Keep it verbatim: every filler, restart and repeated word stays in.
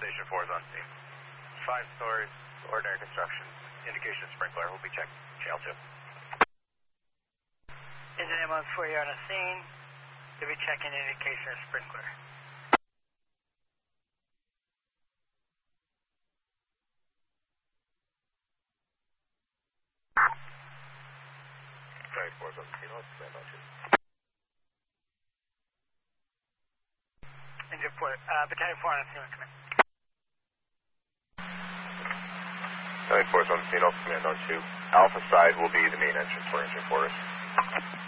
Station four is on scene. Five stories, ordinary construction. Indication sprinkler. We'll be checking channel two. Engine ambulance four, you're on a scene. You'll be checking indication of sprinkler. Battalion four is on scene. Let's stand on two. Engine four, uh, Battalion four on a scene. Come in. Battalion four is on scene. I'll command on two. Alpha side will be the main entrance where engine four is.